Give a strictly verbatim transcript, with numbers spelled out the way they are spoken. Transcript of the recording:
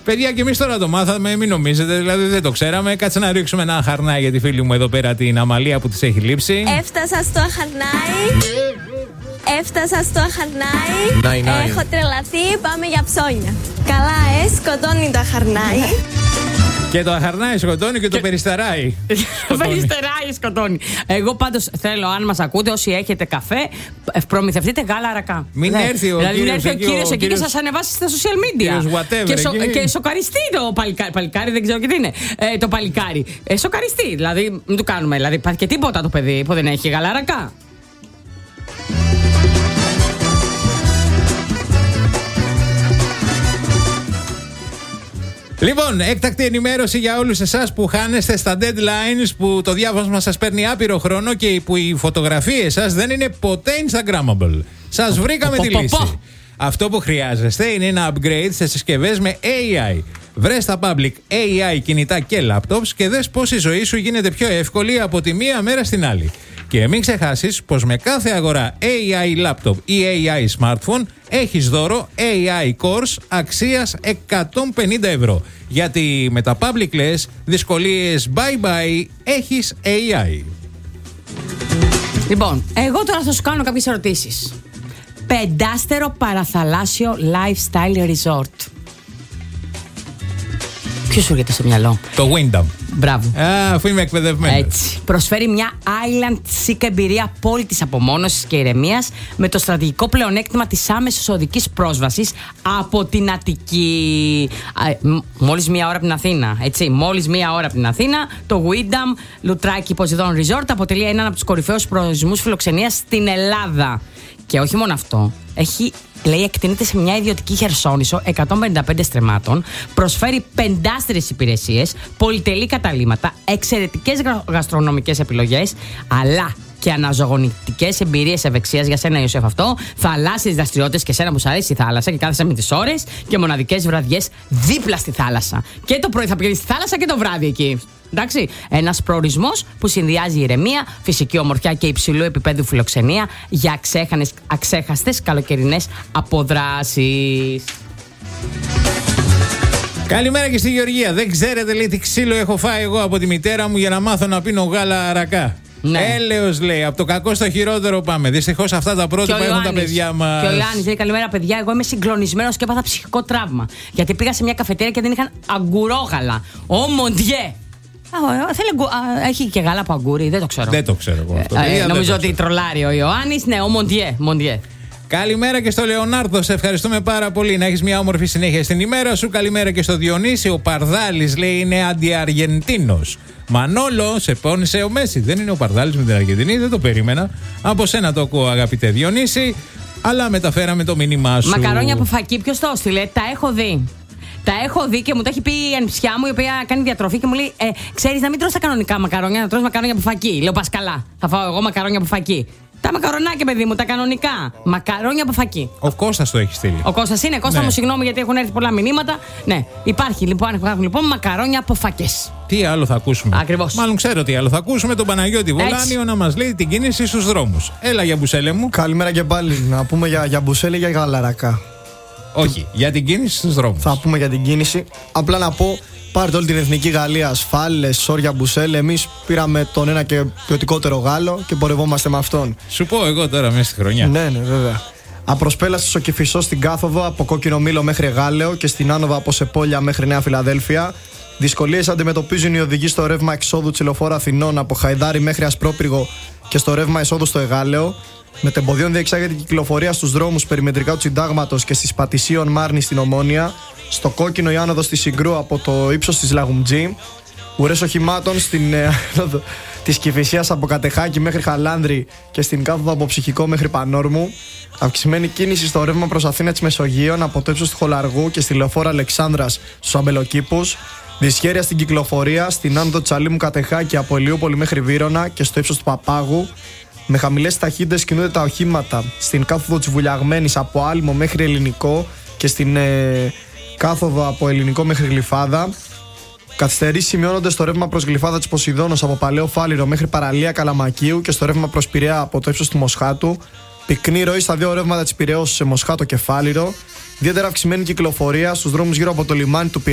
Παιδιά, και εμείς τώρα το μάθαμε, μην νομίζετε, δηλαδή δεν το ξέραμε. Κάτσε να ρίξουμε ένα αχαρνάι για τη φίλη μου εδώ πέρα, την Αμαλία, που της έχει λείψει. Έφτασα στο αχαρνάι. Έφτασα στο αχαρνάι. Νάι, νάι. Έχω τρελαθεί, πάμε για ψώνια. Καλά, ε, σκοτώνει το αχαρνάι. Και το αχαρνάι σκοτώνει και το Και- περιστεράι. Το περιστεράι σκοτώνει. Εγώ πάντως θέλω, αν μας ακούτε, όσοι έχετε καφέ, προμηθευτείτε γάλα αρακά. Μην Ναι. έρθει ο δηλαδή, μην κύριος έρθει ο εκεί, κύριος ο εκεί και κύριος- σας ανεβάσει στα social media. κύριος whatever και, σο- εκεί. και σοκαριστεί το παλικάρι. Παλικάρι δεν ξέρω και τι είναι. Ε, το παλικάρι. Ε, σοκαριστεί. Δηλαδή, μην του κάνουμε. Δηλαδή, υπάρχει και τίποτα το παιδί που δεν έχει γάλα αρακά. Λοιπόν, έκτακτη ενημέρωση για όλους εσάς που χάνεστε στα deadlines, που το διάβασμα σας παίρνει άπειρο χρόνο και που οι φωτογραφίες σας δεν είναι ποτέ Instagrammable. Σας βρήκαμε Πω, τη πω, λύση. πω. Αυτό που χρειάζεστε είναι ένα upgrade σε συσκευές με έι άι. Βρες στα public έι άι κινητά και laptops και δες πώς η ζωή σου γίνεται πιο εύκολη από τη μία μέρα στην άλλη. Και μην ξεχάσεις πως με κάθε αγορά έι άι laptop ή έι άι smartphone έχεις δώρο έι άι course αξίας εκατόν πενήντα ευρώ. Γιατί με τα public λες δυσκολίες bye bye, έχεις έι άι. Λοιπόν, εγώ τώρα θα σου κάνω κάποιες ερωτήσεις. Πεντάστερο παραθαλάσσιο lifestyle resort. Ποιο σου έρχεται στο μυαλό? Το Wyndham. Μπράβο. Α, αφού είμαι εκπαιδευμένος. Έτσι. Προσφέρει μια island chic εμπειρία απόλυτης απομόνωσης και ηρεμίας με το στρατηγικό πλεονέκτημα της άμεσης οδικής πρόσβασης από την Αττική. Α, μ- μόλις μία ώρα από την Αθήνα. Έτσι. Μόλις μία ώρα από την Αθήνα, το Wyndham Λουτράκι Poseidon Resort αποτελεί έναν από τους κορυφαίους προορισμούς φιλοξενίας στην Ελλάδα. Και όχι μόνο αυτό. Έχει, λέει, εκτείνεται σε μια ιδιωτική χερσόνησο εκατόν πενήντα πέντε στρεμμάτων, προσφέρει πεντάστερες υπηρεσίες, πολυτελή καταλύματα, εξαιρετικές γρα- γαστρονομικές επιλογές, αλλά και αναζωογονητικές εμπειρίες ευεξίας για σένα, Ιωσέφ, αυτό. Θαλάσσιες δραστηριότητες και σένα που σ' αρέσει η θάλασσα και κάθεσαι με τις ώρες και μοναδικές βραδιές δίπλα στη θάλασσα. Και το πρωί θα πηγαίνεις στη θάλασσα και το βράδυ εκεί. Εντάξει. Ένας προορισμός που συνδυάζει ηρεμία, φυσική ομορφιά και υψηλού επίπεδου φιλοξενία για αξέχανες, αξέχαστες καλοκαιρινές αποδράσεις. Καλημέρα και στη Γεωργία. Δεν ξέρετε, λέει, τι ξύλο έχω φάει εγώ από τη μητέρα μου για να μάθω να πίνω γάλα αρακά. Ναι. Έλεος, λέει, από το κακό στο χειρότερο πάμε. Δυστυχώς αυτά τα πρότυπα έχουν τα παιδιά μας. Και ο Ιωάννης λέει: καλημέρα, παιδιά. Εγώ είμαι συγκλονισμένος και έπαθα ψυχικό τραύμα. Γιατί πήγα σε μια καφετέρια και δεν είχαν αγκουρόγαλα. Ω μοντιέ! Α, θέλει αγκου- α, έχει και γάλα από αγκούρι, δεν το ξέρω. Δεν το ξέρω εγώ αυτό. Ε, παιδιά, ε, δεν νομίζω το ότι ξέρω. τρολάρει ο Ιωάννης. Ναι, ο Μοντιέ. Μοντιέ. Καλημέρα και στο Λεωνάρδο. Σε ευχαριστούμε πάρα πολύ. Να έχεις μια όμορφη συνέχεια στην ημέρα σου. Καλημέρα και στο Διονύση. Ο Παρδάλης, λέει, είναι αντιαργεντίνος. Μανόλο, σε πόνισε ο Μέση. Δεν είναι ο Παρδάλης με την Αργεντινή, δεν το περίμενα. Από σένα το ακούω, αγαπητέ Διονύση. Αλλά μεταφέραμε το μήνυμά σου. Μακαρόνια από φακί, ποιο το έστειλε? Τα έχω δει. Τα έχω δει και μου το έχει πει η ανιψιά μου, η οποία κάνει διατροφή και μου λέει: ε, ξέρεις να μην τρως τα κανονικά μακαρόνια, να τρως μακαρόνια από φακί. Λέω: πας καλά, θα φάω εγώ μακαρόνια από φακί. Τα μακαρονάκια, παιδί μου, τα κανονικά. Μακαρόνια από φακί. Ο Κώστας το έχει στείλει. Ο Κώστας είναι. Κώστα Ναι. μου, συγγνώμη γιατί έχουν έρθει πολλά μηνύματα. Ναι, υπάρχει λοιπόν, υπάρχουν, λοιπόν μακαρόνια από φακές. Τι άλλο θα ακούσουμε? Ακριβώς. Μάλλον ξέρω τι άλλο θα ακούσουμε. Τον Παναγιώτη Βολάνιο να μας λέει την κίνηση στους δρόμους. Έλα, για μπουσέλε μου. Καλημέρα και πάλι. Να πούμε για, για μπουσέλη ή για γαλαρακά. Όχι, για την κίνηση στους δρόμους. Θα πούμε για την κίνηση. Απλά να πω, πάρτε όλη την εθνική Γαλλία, ασφάλες, σόρια, μπουσέλε. Εμείς πήραμε τον ένα και ποιοτικότερο Γάλλο και πορευόμαστε με αυτόν. Σου πω εγώ τώρα μέσα στη χρονιά. Ναι, ναι, βέβαια. Απροσπέλαση στο Κηφισό στην Κάθοδο από Κόκκινο Μήλο μέχρι Γάλεο και στην Άνοβα από Σεπόλια μέχρι Νέα Φιλαδέλφια. Δυσκολίες αντιμετωπίζουν οι οδηγοί στο ρεύμα εξόδου Τσιλοφόρα Αθηνών από Χαϊδάρι μέχρι Ασπρόπυργο και στο ρεύμα εισόδου στο Εγάλεο. Μετεμποδίων διεξάγεται η κυκλοφορία στους δρόμους περιμετρικά του Συντάγματος και στις Πατησίων Μάρνη στην Ομόνια. Στο Κόκκινο η άνοδος της Συγκρού από το ύψος της Λαγουμτζή. Ουρές οχημάτων στην ε, άνοδο της Κηφισίας από Κατεχάκη μέχρι Χαλάνδρη και στην Κάθοδο από Ψυχικό μέχρι Πανόρμου. Αυξημένη κίνηση στο ρεύμα προς Αθήνα της Μεσογείων από το ύψος του Χολαργού και στη λεωφόρα Αλεξάνδρας στους Αμπελοκήπους. Δυσχέρεια στην κυκλοφορία στην άνοδο Τσαλίμου Κατεχάκη από Ηλιούπολη μέχρι Βύρωνα και στο ύψος του Παπάγου. Με χαμηλές ταχύτητες κινούνται τα οχήματα στην κάθοδο της Βουλιαγμένης από Άλυμο μέχρι Ελληνικό και στην ε, κάθοδο από Ελληνικό μέχρι Γλυφάδα. Καθυστερήσεις σημειώνονται στο ρεύμα προς Γλυφάδα της Ποσειδώνος από Παλαιό Φάληρο μέχρι Παραλία Καλαμακίου και στο ρεύμα προς Πειραιά από το ύψος του Μοσχάτου. Πυκνή ροή στα δύο ρεύματα της Πειραιώς σε Μοσχάτο και Φάληρο. Ιδιαίτερα αυξημένη κυκλοφορία στους δρόμους γύρω από το λιμάνι του